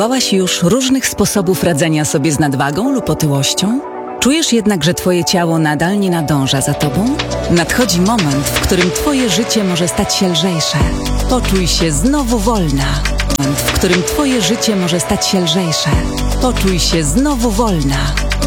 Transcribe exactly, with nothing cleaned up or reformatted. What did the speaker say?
Próbowałaś już różnych sposobów radzenia sobie z nadwagą lub otyłością? Czujesz jednak, że twoje ciało nadal nie nadąża za tobą? Nadchodzi moment, w którym twoje życie może stać się lżejsze. Poczuj się znowu wolna. Moment, w którym twoje życie może stać się lżejsze. Poczuj się znowu wolna.